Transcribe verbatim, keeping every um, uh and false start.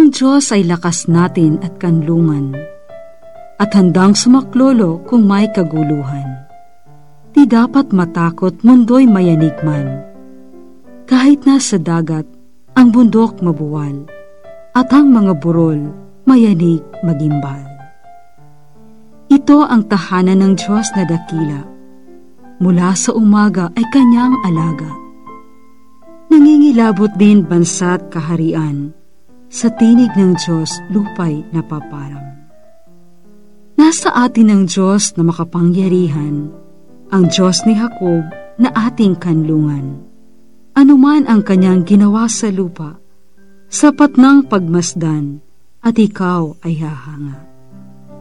Ang Diyos ay lakas natin at kanlungan, at handang sumaklolo kung may kaguluhan. Di dapat matakot mundo'y mayanig man, kahit nasa dagat ang bundok mabuwal, at ang mga burol mayanig magimbal. Ito ang tahanan ng Diyos na dakila, mula sa umaga ay kanyang alaga. Nangingilabot din bansa't kaharian, sa tinig ng Diyos lupa'y napaparang. Nasa atin ang Diyos na makapangyarihan, ang Diyos ni Jacob na ating kanlungan. Anuman ang kanyang ginawa sa lupa, sapat ng pagmasdan, at ikaw ay hahanga.